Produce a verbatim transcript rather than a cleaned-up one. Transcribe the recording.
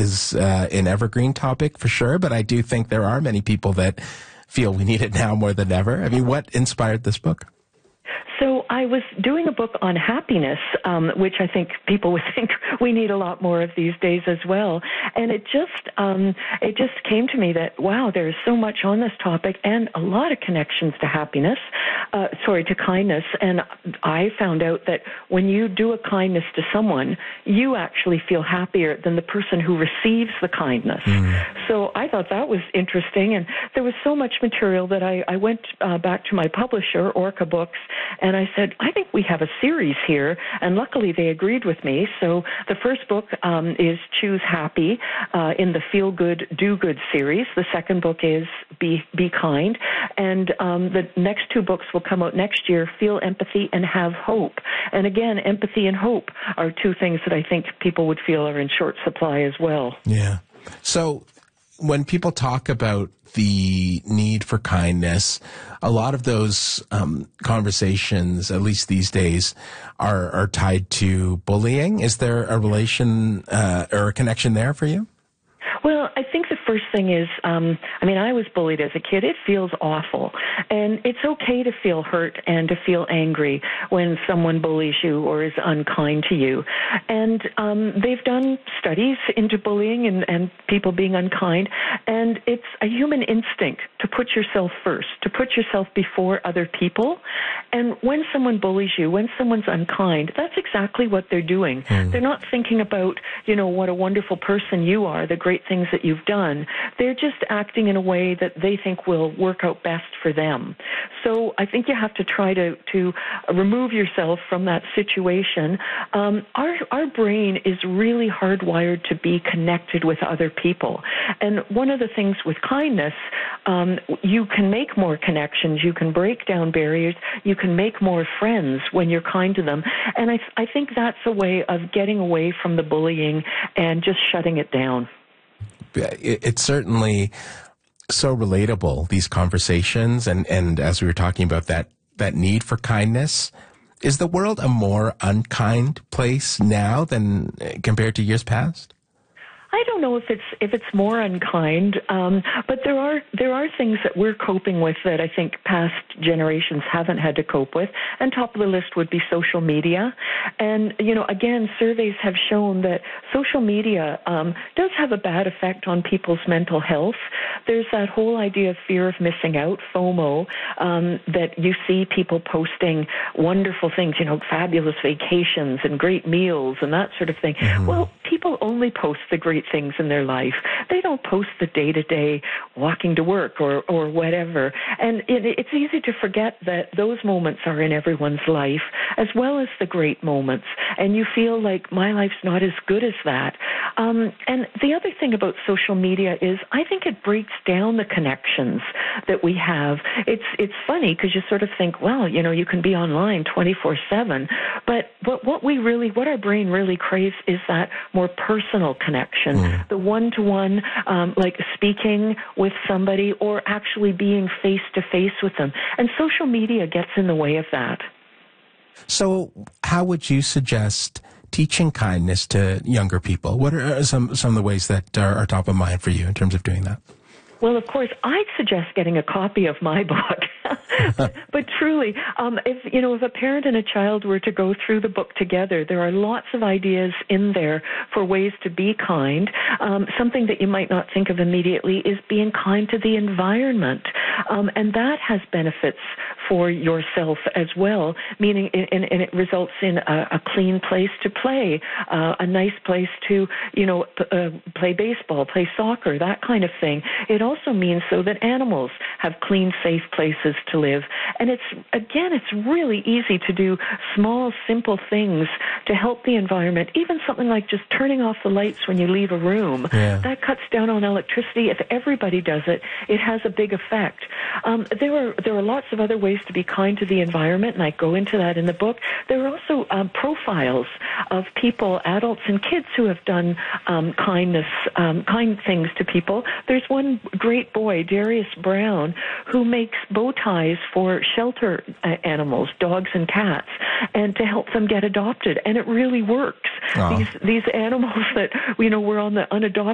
is uh, an evergreen topic for sure, but I do think there are many people that feel we need it now more than ever. I mean, what inspired this book? So I was doing a book on happiness, um, which I think people would think we need a lot more of these days as well. And it just um, it just came to me that, wow, there is so much on this topic and a lot of connections to happiness, uh, sorry, to kindness. And I found out that when you do a kindness to someone, you actually feel happier than the person who receives the kindness. Mm. So I thought that was interesting. And there was so much material that I, I went uh, back to my publisher, Orca Books, and I said, I think we have a series here, and luckily they agreed with me. So the first book um, is Choose Happy uh, in the Feel Good, Do Good series. The second book is Be Be Kind. And um, the next two books will come out next year, Feel Empathy and Have Hope. And again, empathy and hope are two things that I think people would feel are in short supply as well. Yeah. So when people talk about the need for kindness, a lot of those um, conversations, at least these days, are, are tied to bullying. Is there a relation uh, or a connection there for you? Well, I think the first thing is, um, I mean, I was bullied as a kid. It feels awful. And it's okay to feel hurt and to feel angry when someone bullies you or is unkind to you. And um, they've done studies into bullying and, and people being unkind. And it's a human instinct to put yourself first, to put yourself before other people. And when someone bullies you, when someone's unkind, that's exactly what they're doing. Mm. They're not thinking about, you know, what a wonderful person you are, the great things that you've done. They're just acting in a way that they think will work out best for them. So I think you have to try to, to remove yourself from that situation. Um, our, our brain is really hardwired to be connected with other people. And one of the things with kindness, um, you can make more connections, you can break down barriers, you can make more friends when you're kind to them. And I, I think that's a way of getting away from the bullying and just shutting it down. It's certainly so relatable, these conversations. And, and as we were talking about that, that need for kindness, is the world a more unkind place now than compared to years past? I don't know if it's if it's more unkind, um, but there are there are things that we're coping with that I think past generations haven't had to cope with. And top of the list would be social media. And you know, again, surveys have shown that social media um, does have a bad effect on people's mental health. There's that whole idea of fear of missing out, FOMO, um, that you see people posting wonderful things, you know, fabulous vacations and great meals and that sort of thing. Mm-hmm. Well, people only post the great things in their life. They don't post the day-to-day walking to work or, or whatever. And it, it's easy to forget that those moments are in everyone's life, as well as the great moments. And you feel like my life's not as good as that. Um, and the other thing about social media is I think it breaks down the connections that we have. It's it's funny because you sort of think, well, you know, you can be online twenty-four seven. But what, what we really, what our brain really craves is that more personal connection. Mm. The one-to-one, um, like speaking with somebody or actually being face-to-face with them. And social media gets in the way of that. So how would you suggest teaching kindness to younger people? What are some, some of the ways that are, are top of mind for you in terms of doing that? Well, of course, I'd suggest getting a copy of my book. but, but truly, um, if you know, if a parent and a child were to go through the book together, there are lots of ideas in there for ways to be kind. Um, something that you might not think of immediately is being kind to the environment, um, and that has benefits for yourself as well. Meaning, and, and it results in a, a clean place to play, uh, a nice place to, you know, p- uh, play baseball, play soccer, that kind of thing. It also means so that animals have clean, safe places to live. And it's, again, it's really easy to do small, simple things to help the environment. Even something like just turning off the lights when you leave a room. Yeah. That cuts down on electricity. If everybody does it, it has a big effect. Um, there are there are lots of other ways to be kind to the environment, and I go into that in the book. There are also um, profiles of people, adults and kids, who have done um, kindness, um, kind things to people. There's one great boy, Darius Brown, who makes bow ties for shelter uh, animals, dogs and cats, and to help them get adopted. And it really works. Oh. These these animals that, you know, were on the unadopted